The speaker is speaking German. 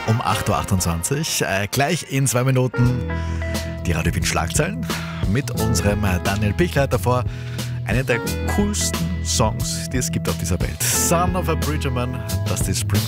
um 8.28 Uhr. Gleich in 2 Minuten die Radio Wien Schlagzeilen mit unserem Daniel Pichler davor. Einer der coolsten Songs, die es gibt auf dieser Welt. Son of a Preacher Man, das ist Spring